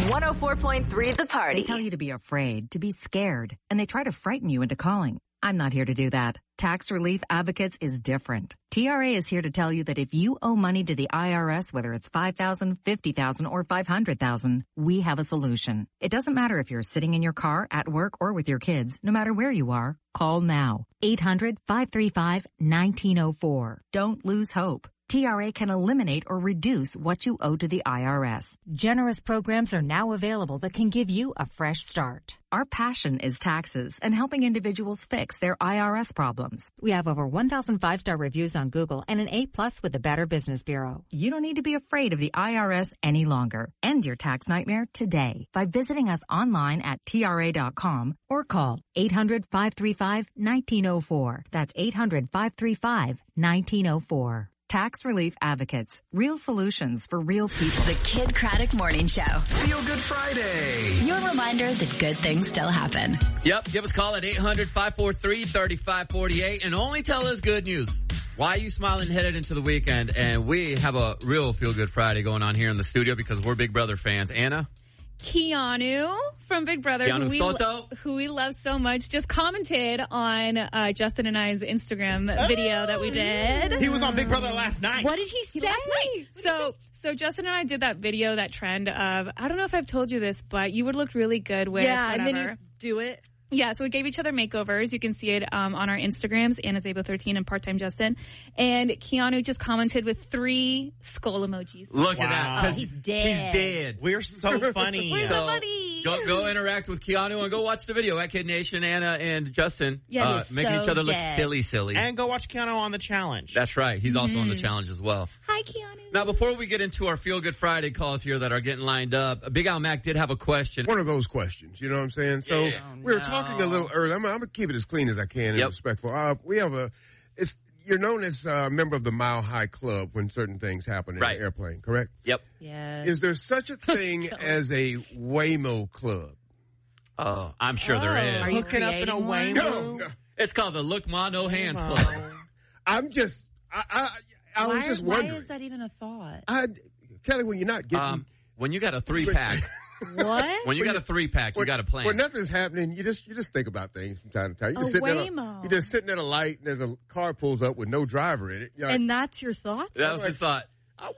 104.3 The Party. They tell you to be afraid, to be scared, and they try to frighten you into calling. I'm not here to do that. Tax Relief Advocates is different. TRA is here to tell you that if you owe money to the IRS, whether it's $5,000, $50,000, or $500,000, we have a solution. It doesn't matter if you're sitting in your car, at work, or with your kids. No matter where you are, call now. 800-535-1904. Don't lose hope. TRA can eliminate or reduce what you owe to the IRS. Generous programs are now available that can give you a fresh start. Our passion is taxes and helping individuals fix their IRS problems. We have over 1,000 5-star reviews on Google and an A+ with the Better Business Bureau. You don't need to be afraid of the IRS any longer. End your tax nightmare today by visiting us online at TRA.com or call 800-535-1904. That's 800-535-1904. Tax Relief Advocates. Real solutions for real people. The Kid Craddock Morning Show. Feel Good Friday. Your reminder that good things still happen. Yep. Give us a call at 800-543-3548 and only tell us good news. Why are you smiling headed into the weekend? And we have a real Feel Good Friday going on here in the studio because we're Big Brother fans. Anna? Keanu from Big Brother, who we love so much, just commented on Justin and I's Instagram video that we did. He was on Big Brother last night. What did he say? Last night. So Justin and I did that video, that trend of, I don't know if I've told you this, but you would look really good with whatever. And then you do it. Yeah, so we gave each other makeovers. You can see it on our Instagrams, AnnaZabo13 and Part-Time Justin. And Keanu just commented with 3 skull emojis. Look at that. Oh, he's dead. He's dead. We're so funny. We're so funny. Go interact with Keanu and go watch the video at Kid Nation, Anna and Justin. Yeah, making each other look silly. And go watch Keanu on the challenge. That's right. He's also on the challenge as well. Hi, Keanu. Now, before we get into our Feel Good Friday calls here that are getting lined up, Big Al Mac did have a question. One of those questions, you know what I'm saying? So we were talking a little earlier. I'm going to keep it as clean as I can and respectful. We have you're known as a member of the Mile High Club when certain things happen in an airplane, correct? Yep. Yes. Is there such a thing as a Waymo Club? Oh, I'm sure there is. Are you hooking up in a Waymo? No. It's called the Look Ma No Hands Club. I'm just, I was just wondering. Why is that even a thought? Kelly, when you're not getting... when you got a 3-pack. What? When you got a 3-pack, you got a plan. When nothing's happening, you just think about things from time to time. You're just sitting at a light, and there's a car pulls up with no driver in it. You're like, and that's your thought? That was his thought. I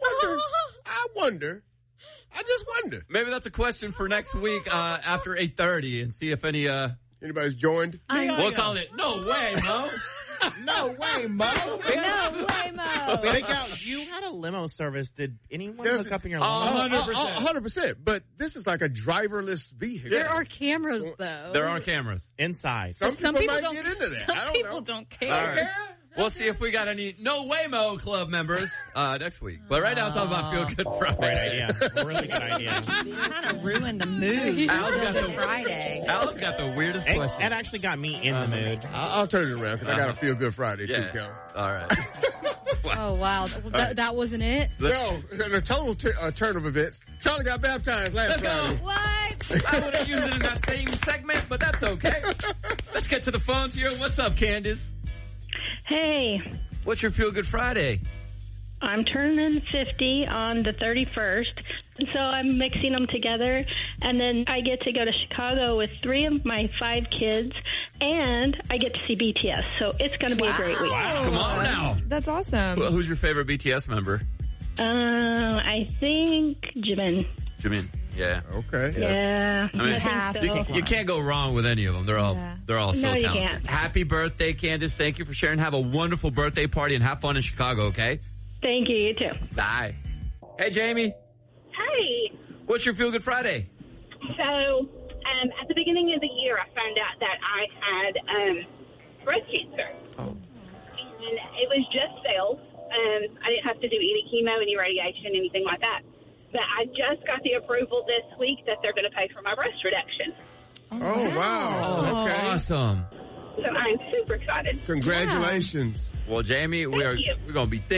just wonder. Maybe that's a question for next week after 8:30 and see if anybody's joined. We'll call it No Way, Mo. No way, Mo. No way, Mo. Big Al, you had a limo service. Did anyone hook up in your limo? 100%. But this is like a driverless vehicle. There are cameras, though. There are cameras. Inside. Some people might get into that. Some people don't care. All right. We'll see if we got any No Waymo Club members next week. But right now it's all about Feel Good Friday. Great idea. Really good idea. You kind of ruined the mood. Al's got Friday. Al's got the weirdest question. It actually got me in the mood. I'll turn it around because I got a Feel Good Friday too, Kelly. All right. Oh, wow. That wasn't it? No, a total turn of events. Charlie got baptized last Friday. What? I would have used it in that same segment, but that's okay. Let's get to the phones here. What's up, Candace? Hey. What's your Feel Good Friday? I'm turning 50 on the 31st, so I'm mixing them together, and then I get to go to Chicago with 3 of my 5 kids, and I get to see BTS, so it's going to be a great week. Wow. Come on now. That's awesome. Well, who's your favorite BTS member? I think Jimin. Jimin. Yeah. Okay. Yeah. I mean, you can't go wrong with any of them. They're all so No, you talented. can't. Happy birthday, Candace. Thank you for sharing. Have a wonderful birthday party and have fun in Chicago, okay? Thank you. You too. Bye. Hey, Jamie. Hey. What's your Feel Good Friday? So, at the beginning of the year, I found out that I had breast cancer. Oh. And it was just cells. I didn't have to do any chemo, any radiation, anything like that. But I just got the approval this week that they're going to pay for my breast reduction. Oh, wow. Okay. Awesome. So I'm super excited. Congratulations. Well, Jamie, we're going to be thinking